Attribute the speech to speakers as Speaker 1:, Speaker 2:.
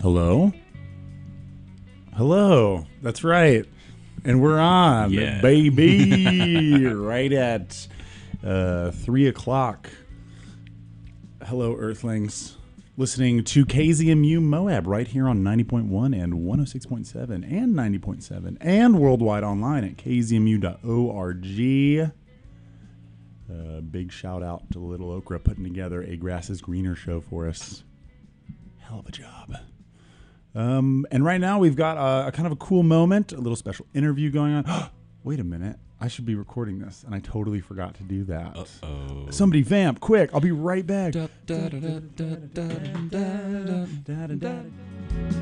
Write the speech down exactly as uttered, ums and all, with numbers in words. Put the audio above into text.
Speaker 1: Hello? Hello. That's right. And we're on,
Speaker 2: Yeah.
Speaker 1: baby. Right at uh, three o'clock. Hello, Earthlings. Listening to K Z M U Moab right here on ninety point one and one oh six point seven and ninety point seven and worldwide online at k z m u dot org. Uh, big shout out to Little Okra putting together a Grass is Greener show for us. Hell of a job. Um, and right now we've got a, a kind of a cool moment, a little special interview going on. Wait a minute. I should be recording this, and I totally forgot to do that.
Speaker 2: Uh-oh.
Speaker 1: Somebody vamp, quick. I'll be right back.
Speaker 2: Da, da, da, da, da, da, da, da, da.